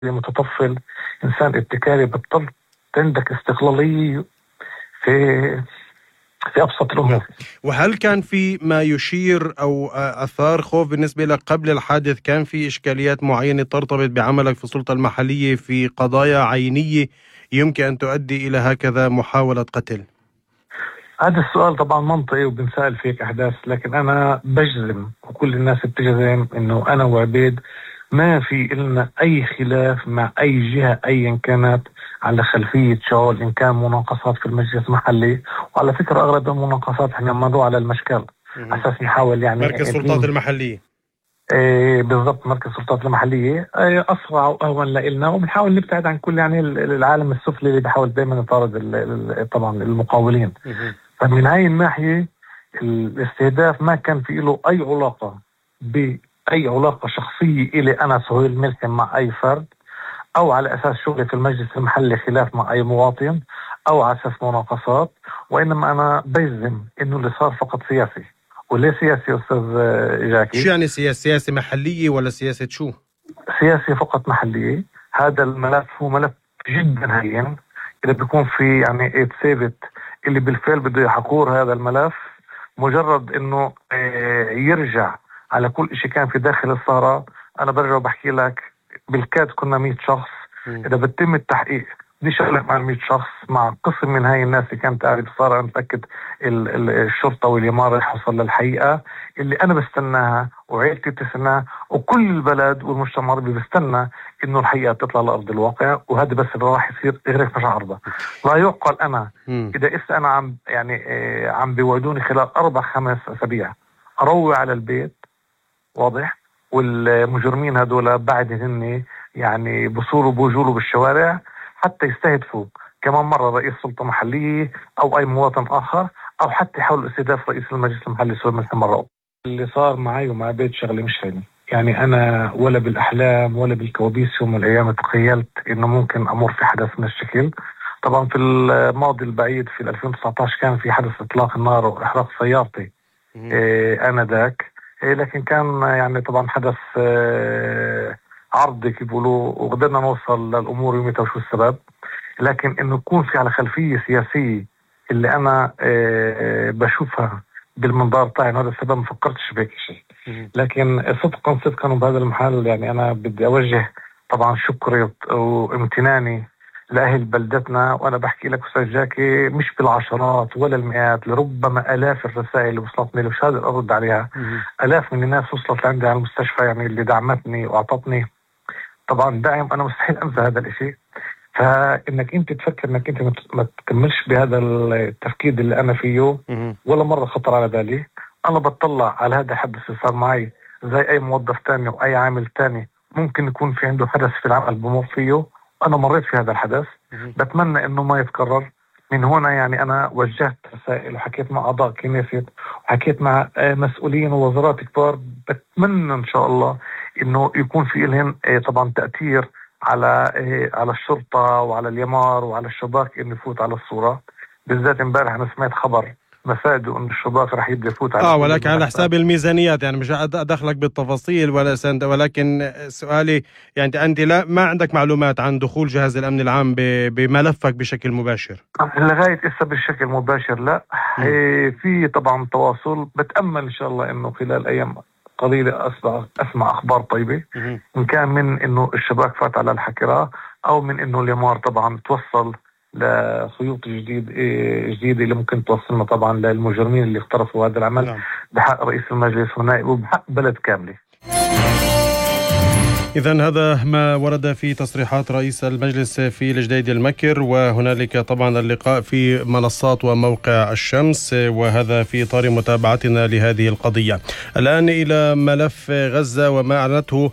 متطفل، إنسان ابتكاري، بطلت عندك استقلالية في أبسط الأمور. وهل كان في ما يشير أو أثار خوف بالنسبة لك قبل الحادث؟ كان في إشكاليات معينة ترتبط بعملك في السلطة المحلية في قضايا عينية يمكن أن تؤدي إلى هكذا محاولة قتل؟ هذا السؤال طبعا منطقي وبنسأل فيك أحداث، لكن أنا بجزم وكل الناس بتجزم إنه أنا وعبيد ما في إلنا أي خلاف مع أي جهة أيا كانت على خلفية شغل، إن كان مناقصات في المجلس المحلي. وعلى فكرة أغلب المناقصات إحنا مضوا على المشكل أساس نحاول يعني مركز السلطات المحلية. بالضبط، مركز السلطات المحلية أسرع وأهون لنا، وبنحاول نبتعد عن كل يعني العالم السفلي اللي بيحاول دائما يطارد طبعا المقاولين. فمن هاي الناحية الاستهداف ما كان في له أي علاقة بأي علاقة شخصية إلي أنا سهيل ملحم مع أي فرد، أو على أساس شغلي في المجلس المحلي خلاف مع أي مواطن، أو على أساس مناقصات. وإنما أنا بجزم إنه اللي صار فقط سياسي. وليه سياسي أستاذ جاكي؟ شو يعني سياسة محلية ولا سياسة شو؟ سياسي فقط محلية. هذا الملف هو ملف جدا هين، اللي بيكون في يعني ثابت اللي بالفعل بده يحقور هذا الملف، مجرد انه يرجع على كل شيء كان في داخل الثغرة. انا برجع وبحكي لك بالكاد كنا 100 شخص. اذا بتم التحقيق بدي شغلك مع 100 شخص مع قسم من هاي الناس اللي كانت قاعدة بالثغرة. انا متأكد الشرطة واليمارة يحصل للحقيقة اللي انا بستناها وعيلتي بتستناها وكل البلد والمجتمع العربي بستنى انه الحقيقة تطلع لأرض الواقع. وهذا بس اللي راح يصير غيرك مش عرضة. لا يعقل انا اذا انا عم يعني عم بيوعدوني خلال 4-5 أسابيع اروع على البيت، واضح، والمجرمين هذول بعد هن يعني بصوروا بوجولوا بالشوارع حتى يستهدفوا كمان مرة رئيس سلطة محلية أو أي مواطن آخر، أو حتى يحاولوا استهداف رئيس المجلس المحلي سهيل ملحم مرة. اللي صار معي ومع عبيد شغلة مش هينة. يعني أنا ولا بالأحلام ولا بالكوابيس يوم من الأيام تخيلت إنه ممكن أمر في حدث من الشكل. طبعا في الماضي البعيد في 2019 كان في حدث إطلاق النار وإحراق سيارتي آنذاك، لكن كان يعني طبعا حدث عرضي كيف بيقولوا، وقدرنا نوصل للأمور يوميتها وشو السبب. لكن إنه يكون في على خلفية سياسية اللي أنا بشوفها بالمنظار تاعي هذا السبب ما فكرتش بهيك شيء. لكن صدقا بهذا المحل يعني أنا بدي أوجه طبعا شكري وامتناني لأهل بلدتنا. وأنا بحكي لك أستاذ جاكي مش بالعشرات ولا المئات، لربما آلاف الرسائل اللي وصلتني اللي مش قادر أرد عليها. آلاف من الناس وصلت لعندي على المستشفى يعني اللي دعمتني وأعطتني طبعا داعم. أنا مستحيل أنسى هذا الشيء. فإنك أنت تفكر إنك أنت ما تكملش بهذا التفكير اللي أنا فيه ولا مرة خطر على بالي. أنا بطلع على هذا الحدث اللي صار معي زي أي موظف تاني وأي عامل تاني ممكن يكون في عنده حدث في العمل بمر فيه. أنا مريت في هذا الحدث، بتمنى إنه ما يتكرر. من هنا يعني أنا وجهت رسائل وحكيت مع أعضاء كنيسة وحكيت مع مسؤولين ووزارات كبار. بتمنى إن شاء الله إنه يكون في لهم طبعا تأثير على الشرطة وعلى اليمار وعلى الشباك إنه يفوت على الصورة. بالذات امبارح أنا سمعت خبر مساعده إنه الشباك راح يبدأ يفوت على ولكن على حساب الميزانيات. يعني مش أدخلك بالتفاصيل ولا ولكن سؤالي يعني أنت ما عندك معلومات عن دخول جهاز الأمن العام بملفك بشكل مباشر؟ لغاية إسا بالشكل مباشر لا. في طبعا تواصل. بتأمل إن شاء الله إنه خلال أيام قليلة أسمع أخبار طيبة، إن كان من إنه الشباك فات على الحكرة أو من إنه اليمار طبعا توصل لخيوط جديدة اللي ممكن توصلنا طبعا للمجرمين اللي اقترفوا هذا العمل بحق رئيس المجلس ونائب وبحق بلد كاملة. إذن هذا ما ورد في تصريحات رئيس المجلس في الجديد المكر، وهنالك طبعا اللقاء في منصات وموقع الشمس، وهذا في إطار متابعتنا لهذه القضية. الآن إلى ملف غزة وما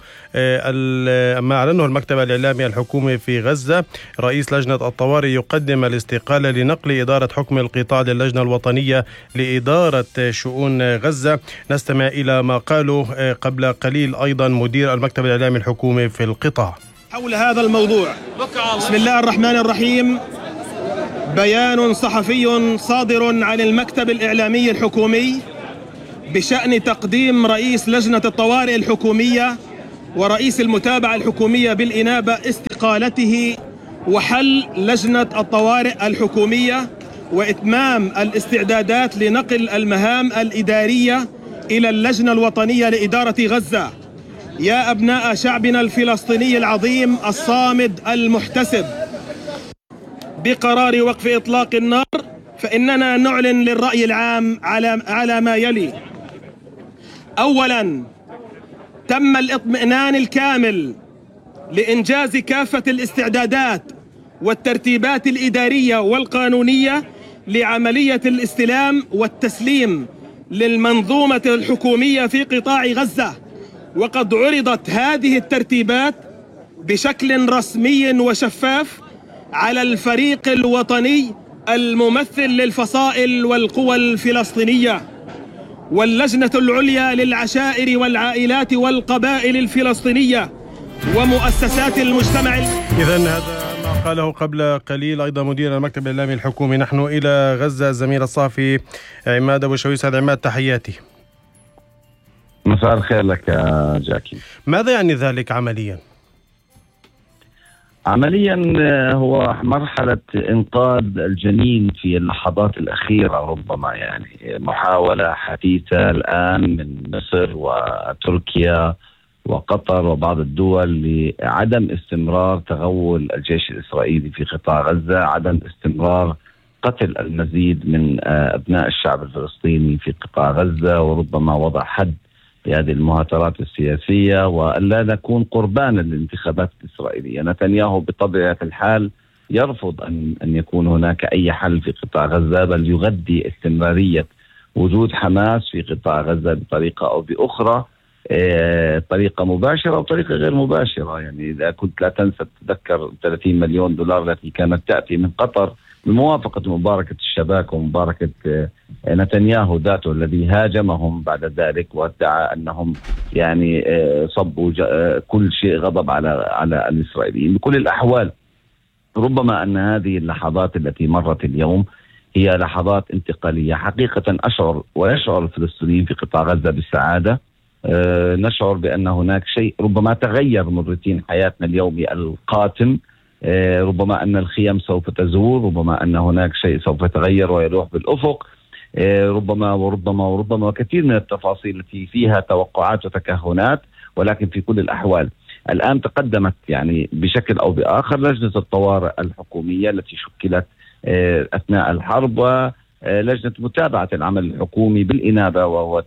أعلنه المكتب الإعلامي الحكومي في غزة. رئيس لجنة الطوارئ يقدم الاستقالة لنقل إدارة حكم القطاع للجنة الوطنية لإدارة شؤون غزة. نستمع إلى ما قاله قبل قليل أيضا مدير المكتب الإعلامي الحكومي في القطاع حول هذا الموضوع. بسم الله الرحمن الرحيم. بيان صحفي صادر عن المكتب الإعلامي الحكومي بشأن تقديم رئيس لجنة الطوارئ الحكومية ورئيس المتابعة الحكومية بالإنابة استقالته وحل لجنة الطوارئ الحكومية وإتمام الاستعدادات لنقل المهام الإدارية إلى اللجنة الوطنية لإدارة غزة. يا أبناء شعبنا الفلسطيني العظيم الصامد المحتسب، بقرار وقف إطلاق النار فإننا نعلن للرأي العام على ما يلي. أولاً، تم الاطمئنان الكامل لإنجاز كافة الاستعدادات والترتيبات الإدارية والقانونية لعملية الاستلام والتسليم للمنظومة الحكومية في قطاع غزة، وقد عرضت هذه الترتيبات بشكل رسمي وشفاف على الفريق الوطني الممثل للفصائل والقوى الفلسطينية واللجنة العليا للعشائر والعائلات والقبائل الفلسطينية ومؤسسات المجتمع. إذن هذا ما قاله قبل قليل أيضا مدير المكتب الإعلامي الحكومي. نحن إلى غزة الزميل الصحفي عماد أبو شويس. هذا عماد، تحياتي. مساء الخير لك يا جاكي. ماذا يعني ذلك عمليا؟ عمليا هو مرحلة إنقاذ الجنين في اللحظات الأخيرة، ربما يعني محاولة حثيثة الآن من مصر وتركيا وقطر وبعض الدول لعدم استمرار تغول الجيش الإسرائيلي في قطاع غزة، عدم استمرار قتل المزيد من أبناء الشعب الفلسطيني في قطاع غزة، وربما وضع حد لهذه المهاترات السياسية، وألا نكون قربانا للانتخابات الإسرائيلية. نتنياهو بطبيعة الحال يرفض أن يكون هناك أي حل في قطاع غزة، بل يغذي استمرارية وجود حماس في قطاع غزة بطريقة أو بأخرى، طريقة مباشرة أو طريقة غير مباشرة. يعني إذا كنت لا تنسى تتذكر 30 مليون دولار التي كانت تأتي من قطر بموافقة مباركة الشباك ومباركة نتنياهو ذاته الذي هاجمهم بعد ذلك وادعى أنهم يعني صبوا كل شيء غضب على الإسرائيليين. بكل الأحوال ربما أن هذه اللحظات التي مرت اليوم هي لحظات انتقالية. حقيقة أشعر ويشعر الفلسطينيين في قطاع غزة بالسعادة. نشعر بأن هناك شيء ربما تغير من روتين حياتنا اليومي القاتم. ربما أن الخيام سوف تزول، ربما أن هناك شيء سوف يتغير ويلوح بالأفق، ربما وكثير من التفاصيل التي فيها توقعات وتكهنات. ولكن في كل الأحوال الآن تقدمت يعني بشكل أو بآخر لجنة الطوارئ الحكومية التي شكلت أثناء الحرب، ولجنة متابعة العمل الحكومي بالإنابة،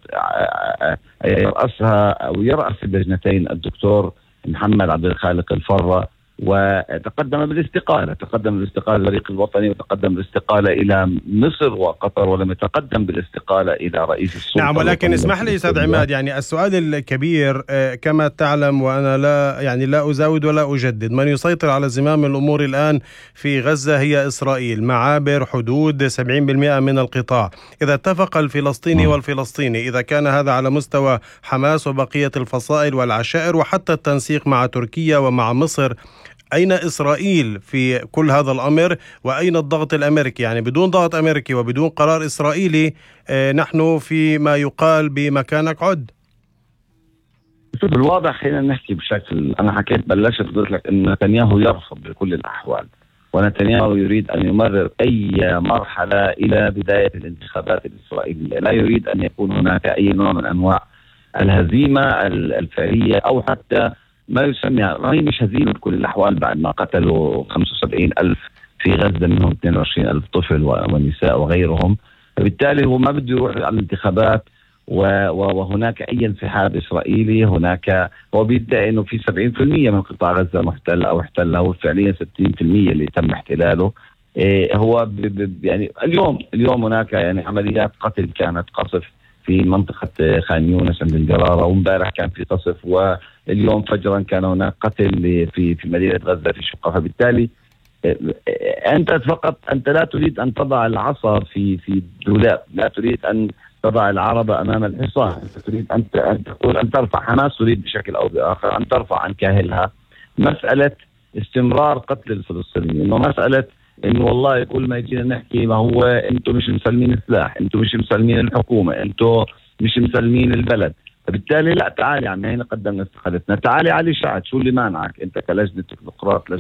ويرأسها أو يرأس اللجنتين الدكتور محمد عبد الخالق الفرة، وتقدم بالاستقالة. تقدم بالاستقالة الفريق الوطني، وتقدم بالاستقالة إلى مصر وقطر، ولم يتقدم بالاستقالة إلى رئيس السلطة. نعم، ولكن اسمح لي أستاذ عماد، يعني السؤال الكبير كما تعلم وأنا لا أزاود ولا أجدد، من يسيطر على زمام الأمور الآن في غزة هي إسرائيل، معابر حدود 70% من القطاع. إذا اتفق الفلسطيني والفلسطيني، إذا كان هذا على مستوى حماس وبقية الفصائل والعشائر وحتى التنسيق مع تركيا ومع مصر، أين إسرائيل في كل هذا الأمر؟ وأين الضغط الأمريكي؟ يعني بدون ضغط أمريكي وبدون قرار إسرائيلي نحن في ما يقال بمكانك عد. بالواضح خلينا نحكي بشكل، أنا بلشت قلت لك أن نتنياهو يرفض بكل الأحوال، ونتنياهو يريد أن يمرر أي مرحلة إلى بداية الانتخابات الإسرائيلية. لا يريد أن يكون هناك أي نوع من أنواع الهزيمة الفعلية أو حتى ما يسمى رهين مش هزيمة بكل الأحوال بعد ما قتلوا 75,000 في غزة، منهم 22,000 طفل ونساء وغيرهم. فبالتالي هو ما بده يروح على الانتخابات وهناك أي انسحاب إسرائيلي. هناك هو بيدعي أنه في 70% من قطاع غزة محتل أو احتل، هو فعليا 60% اللي تم احتلاله. هو يعني اليوم هناك يعني عمليات قتل كانت قصف في منطقة خان يونس عند الجرارة، ومبارح كان في قصف، واليوم فجرا كان هناك قتل في مدينة غزة في شقة. فبالتالي أنت لا تريد أن تضع العصا في الدولاب، لا تريد أن تضع العربة أمام الحصان. أنت تريد أن تقول أن ترفع. حماس تريد بشكل أو بآخر أن ترفع عن كاهلها مسألة استمرار قتل الفلسطينيين، إنه مسألة إنه والله كل ما يجينا نحكي ما هو أنتم مش مسلمين السلاح، أنتم مش مسلمين الحكومة، أنتم مش مسلمين البلد. فبالتالي لا، تعالي عمي هنا قدمنا استقالتنا، تعالي علي شعد، شو اللي مانعك انت كلجنة تكنوقراط